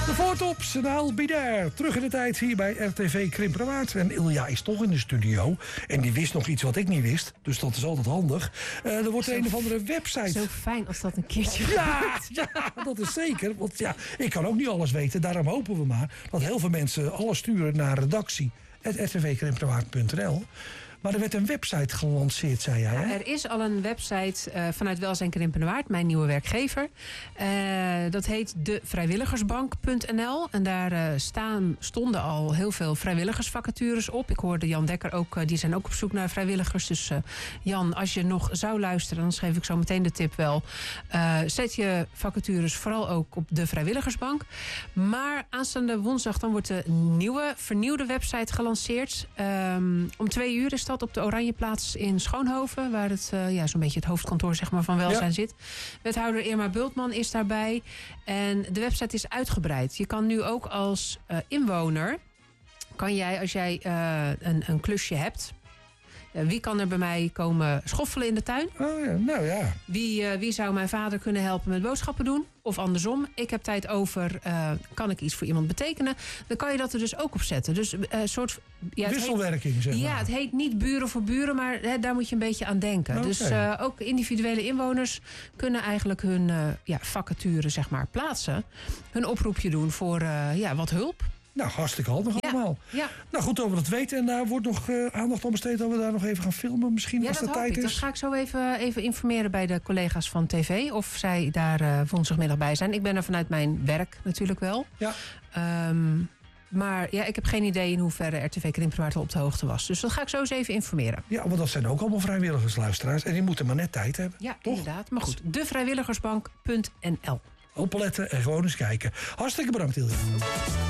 De Voortops en I'll be there. Terug in de tijd hier bij RTV Krimperwaard. En Ilja is toch in de studio. En die wist nog iets wat ik niet wist. Dus dat is altijd handig. Er wordt een of andere website. Zo fijn als dat een keertje Ja, dat is zeker. Want ja, ik kan ook niet alles weten. Daarom hopen we maar dat heel veel mensen alles sturen naar redactie@rtvkrimperwaard.nl. Maar er werd een website gelanceerd, zei jij, hè? Er is al een website vanuit Welzijn Krimpenerwaard, mijn nieuwe werkgever. Dat heet devrijwilligersbank.nl. En daar stonden al heel veel vrijwilligersvacatures op. Ik hoorde Jan Dekker ook, die zijn ook op zoek naar vrijwilligers. Dus Jan, als je nog zou luisteren, dan geef ik zo meteen de tip wel. Zet je vacatures vooral ook op de vrijwilligersbank. Maar aanstaande woensdag dan wordt de vernieuwde website gelanceerd. Om 2:00 is dat op de Oranjeplaats in Schoonhoven, waar het zo'n beetje het hoofdkantoor zeg maar, van Welzijn zit. Wethouder Irma Bultman is daarbij. En de website is uitgebreid. Je kan nu ook als inwoner, als jij een klusje hebt. Wie kan er bij mij komen schoffelen in de tuin? Oh ja, nou ja. Wie zou mijn vader kunnen helpen met boodschappen doen? Of andersom, ik heb tijd over, kan ik iets voor iemand betekenen? Dan kan je dat er dus ook op zetten. Dus een soort... wisselwerking, zeg maar. Ja, het heet niet buren voor buren, maar daar moet je een beetje aan denken. Okay. Dus ook individuele inwoners kunnen eigenlijk hun vacature zeg maar, plaatsen. Hun oproepje doen voor wat hulp. Nou, hartstikke handig allemaal. Ja. Nou, goed dat we dat weten. En daar wordt nog aandacht aan besteed dat we daar nog even gaan filmen. Misschien als de tijd is. Dan ga ik zo even informeren bij de collega's van TV. Of zij daar woensdagmiddag bij zijn. Ik ben er vanuit mijn werk natuurlijk wel. Ja. Maar ja, ik heb geen idee in hoeverre RTV Krimperwaard al op de hoogte was. Dus dat ga ik zo eens even informeren. Ja, want dat zijn ook allemaal vrijwilligersluisteraars. En die moeten maar net tijd hebben. Ja, toch? Inderdaad. Maar goed, devrijwilligersbank.nl. Opletten en gewoon eens kijken. Hartstikke bedankt, Ilja.